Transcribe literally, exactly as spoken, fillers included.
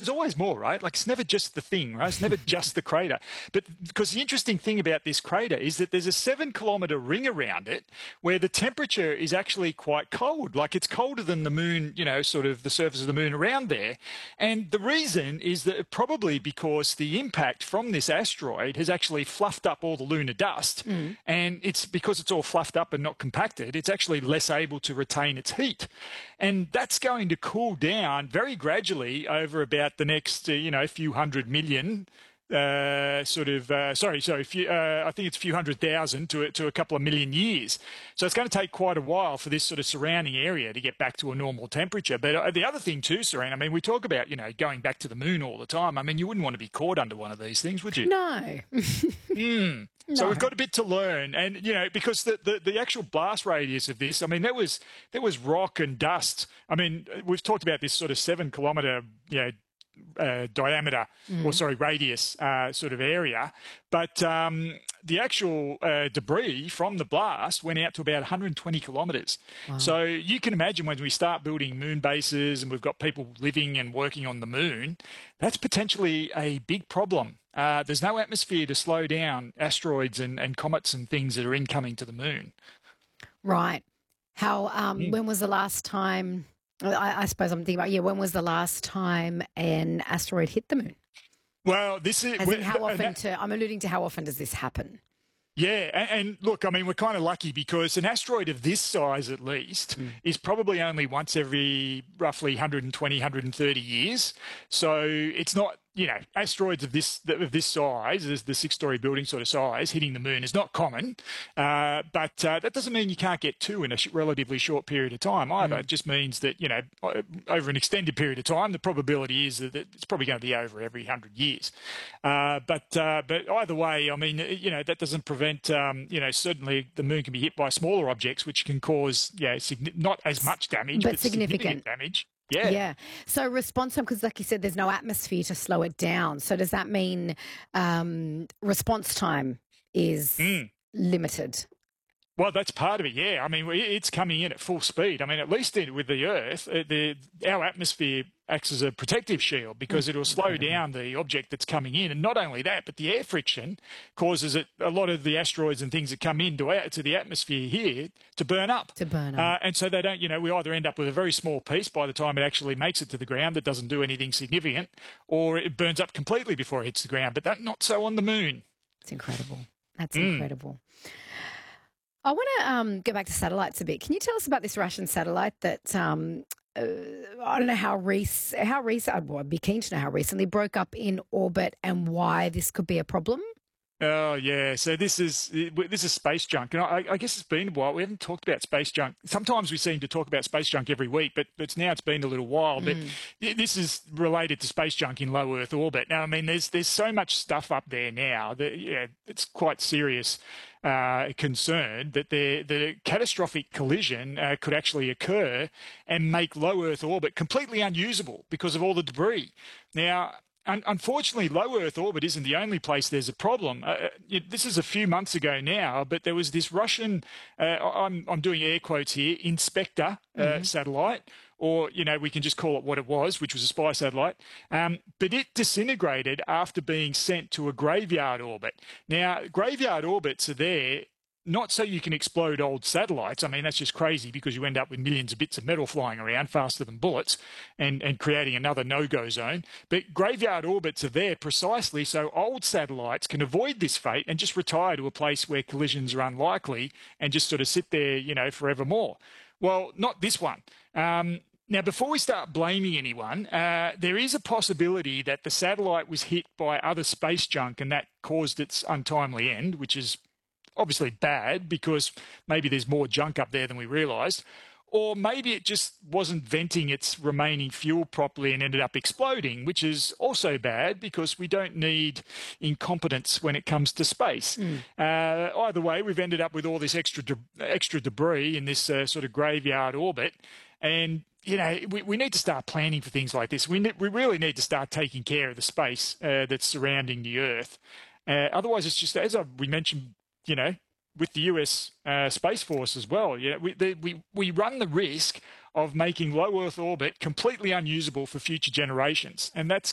there's always more, right? Like it's never just the thing, right? It's never just the crater. But because the interesting thing about this crater is that there's a seven kilometre ring around it where the temperature is actually quite cold. Like it's colder than the moon, you know, sort of the surface of the moon around there. And the reason is that probably because the impact from this asteroid has actually fluffed up all the lunar dust. Mm. And it's because it's all fluffed up and not compacted, it's actually less able to retain its heat. And that's going to cool down very gradually over about the next, uh, you know, few hundred million, uh, sort of, uh, sorry, sorry, few, uh, I think it's a few hundred thousand to, to a couple of million years. So it's going to take quite a while for this sort of surrounding area to get back to a normal temperature. But uh, the other thing too, Serene, I mean, we talk about, you know, going back to the moon all the time. I mean, you wouldn't want to be caught under one of these things, would you? No. mm. No. So we've got a bit to learn, and you know, because the, the, the actual blast radius of this, I mean, there was there was rock and dust. I mean, we've talked about this sort of seven kilometre, you know, uh, diameter, mm. or sorry, radius uh, sort of area, but um, the actual uh, debris from the blast went out to about one hundred twenty kilometres. Wow. So you can imagine when we start building moon bases and we've got people living and working on the moon, that's potentially a big problem. Uh, there's no atmosphere to slow down asteroids and, and comets and things that are incoming to the moon. Right. How? Um, mm. When was the last time? I, I suppose I'm thinking about yeah. When was the last time an asteroid hit the moon? Well, this is As in how often. That, to, I'm alluding to how often does this happen? Yeah, and, and look, I mean, we're kind of lucky because an asteroid of this size, at least, mm. is probably only once every roughly one hundred twenty, one hundred thirty years. So it's not, you know, asteroids of this of this size, the six-story building sort of size, hitting the moon is not common. Uh, but uh, that doesn't mean you can't get two in a sh relatively short period of time either. Mm. It just means that, you know, over an extended period of time, the probability is that it's probably going to be over every hundred years. Uh, but uh, but either way, I mean, you know, that doesn't prevent, um, you know, certainly the moon can be hit by smaller objects, which can cause, yeah, not as much damage, but, but significant. significant damage. Yeah. Yeah. So response time, because like you said, there's no atmosphere to slow it down. So does that mean um, response time is mm. limited? Well, that's part of it, yeah. I mean, it's coming in at full speed. I mean, at least with the Earth, the, our atmosphere acts as a protective shield because it'll slow down the object that's coming in. And not only that, but the air friction causes it, a lot of the asteroids and things that come into to the atmosphere here to burn up. To burn up. Uh, and so they don't, you know, we either end up with a very small piece by the time it actually makes it to the ground that doesn't do anything significant, or it burns up completely before it hits the ground. But that not so on the moon. It's incredible. That's mm. incredible. I want to um, go back to satellites a bit. Can you tell us about this Russian satellite that um, uh, I don't know how recent, how recent, I'd be keen to know how recently broke up in orbit and why this could be a problem? Oh, yeah. So this is this is space junk. And I, I guess it's been a while. We haven't talked about space junk. Sometimes we seem to talk about space junk every week, but it's now it's been a little while. Mm. But this is related to space junk in low Earth orbit. Now, I mean, there's there's so much stuff up there now that yeah, it's quite serious uh, concern that the, the catastrophic collision uh, could actually occur and make low Earth orbit completely unusable because of all the debris. Now, unfortunately, low Earth orbit isn't the only place there's a problem. Uh, it, this is a few months ago now, but there was this Russian, uh, I'm, I'm doing air quotes here, Inspector uh, mm-hmm. satellite, or, you know, we can just call it what it was, which was a spy satellite. Um, but it disintegrated after being sent to a graveyard orbit. Now, graveyard orbits are there not so you can explode old satellites. I mean, that's just crazy because you end up with millions of bits of metal flying around faster than bullets and, and creating another no-go zone. But graveyard orbits are there precisely so old satellites can avoid this fate and just retire to a place where collisions are unlikely and just sort of sit there, you know, forevermore. Well, not this one. Um, Now, before we start blaming anyone, uh, there is a possibility that the satellite was hit by other space junk and that caused its untimely end, which is obviously bad because maybe there's more junk up there than we realised, or maybe it just wasn't venting its remaining fuel properly and ended up exploding, which is also bad because we don't need incompetence when it comes to space. Mm. Uh, either way, we've ended up with all this extra de extra debris in this uh, sort of graveyard orbit, and you know, we, we need to start planning for things like this. We, ne we really need to start taking care of the space uh, that's surrounding the Earth. Uh, otherwise, it's just, as I, we mentioned, you know, with the U S uh, Space Force as well, you know, we, the, we, we run the risk of making low Earth orbit completely unusable for future generations. And that's